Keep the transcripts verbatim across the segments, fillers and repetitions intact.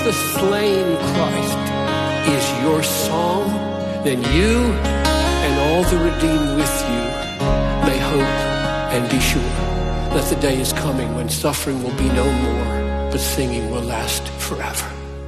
the slain Christ is your song, then you and all the redeemed with you may hope and be sure that the day is coming when suffering will be no more, but singing will last forever.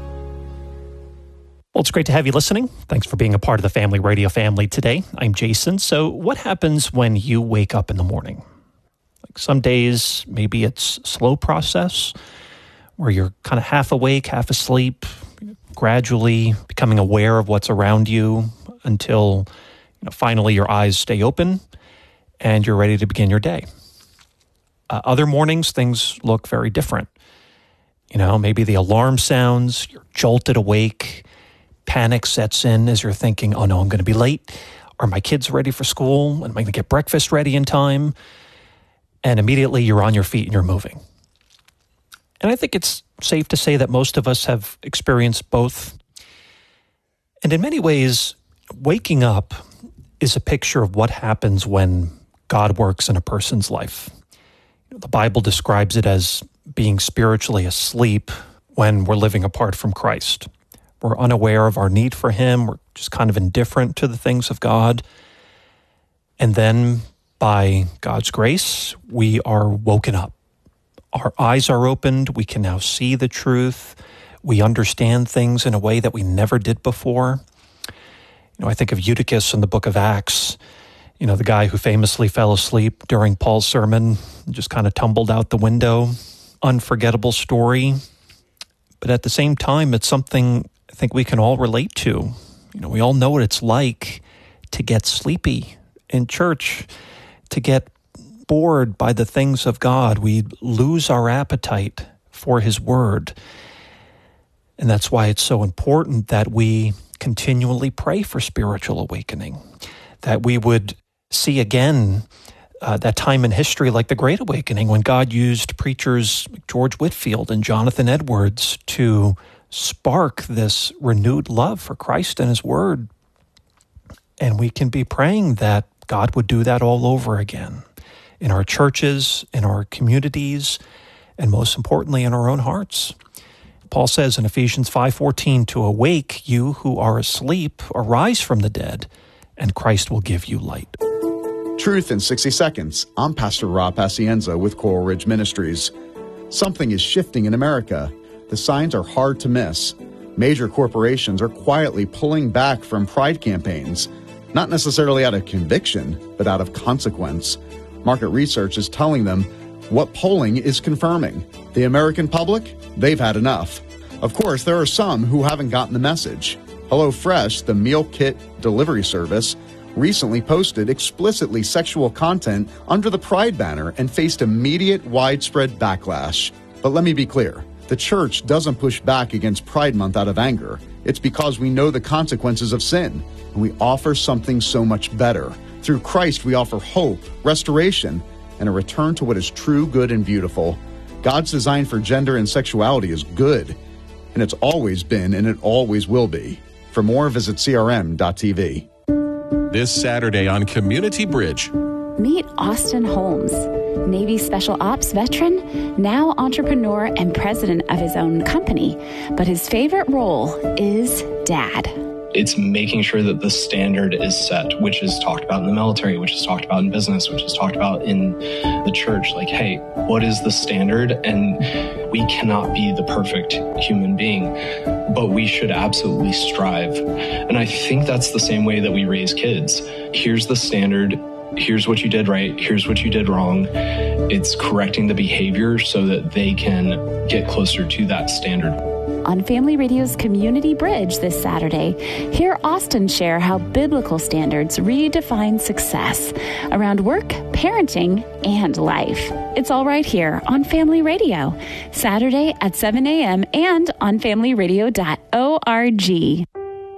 Well, it's great to have you listening. Thanks for being a part of the Family Radio family today. I'm Jason. So what happens when you wake up in the morning? Like some days, maybe it's a slow process where you're kind of half awake, half asleep, gradually becoming aware of what's around you until you know, finally your eyes stay open and you're ready to begin your day. Uh, other mornings, things look very different. You know, maybe the alarm sounds, you're jolted awake, panic sets in as you're thinking, oh no, I'm going to be late. Are my kids ready for school? Am I going to get breakfast ready in time? And immediately you're on your feet and you're moving. And I think it's safe to say that most of us have experienced both. And in many ways, waking up is a picture of what happens when God works in a person's life. The Bible describes it as being spiritually asleep when we're living apart from Christ. We're unaware of our need for Him. We're just kind of indifferent to the things of God. And then by God's grace, we are woken up. Our eyes are opened. We can now see the truth. We understand things in a way that we never did before. You know, I think of Eutychus in the book of Acts, you know, the guy who famously fell asleep during Paul's sermon, just kind of tumbled out the window. Unforgettable story. But at the same time, it's something I think we can all relate to. You know, we all know what it's like to get sleepy in church, to get bored by the things of God. We lose our appetite for His Word. And that's why it's so important that we continually pray for spiritual awakening, that we would see again uh, that time in history like the Great Awakening when God used preachers like George Whitefield and Jonathan Edwards to spark this renewed love for Christ and His Word. And we can be praying that God would do that all over again in our churches, in our communities, and most importantly, in our own hearts. Paul says in Ephesians five fourteen, to awake you who are asleep, arise from the dead, and Christ will give you light. Truth in sixty seconds. I'm Pastor Rob Pacienza with Coral Ridge Ministries. Something is shifting in America. The signs are hard to miss. Major corporations are quietly pulling back from pride campaigns, not necessarily out of conviction, but out of consequence. Market research is telling them what polling is confirming. The American public, they've had enough. Of course, there are some who haven't gotten the message. HelloFresh, the meal kit delivery service, recently posted explicitly sexual content under the Pride banner and faced immediate widespread backlash. But let me be clear. The church doesn't push back against Pride Month out of anger. It's because we know the consequences of sin, and we offer something so much better. Through Christ, we offer hope, restoration, and a return to what is true, good, and beautiful. God's design for gender and sexuality is good, and it's always been, and it always will be. For more, visit C R M dot T V. This Saturday on Community Bridge. Meet Austin Holmes, Navy Special Ops veteran, now entrepreneur and president of his own company. But his favorite role is dad. It's making sure that the standard is set, which is talked about in the military, which is talked about in business, which is talked about in the church. Like, hey, what is the standard? And we cannot be the perfect human being, but we should absolutely strive. And I think that's the same way that we raise kids. Here's the standard. Here's what you did right. Here's what you did wrong. It's correcting the behavior so that they can get closer to that standard. On Family Radio's Community Bridge this Saturday, hear Austin share how biblical standards redefine success around work, parenting, and life. It's all right here on Family Radio, Saturday at seven a.m. and on family radio dot org.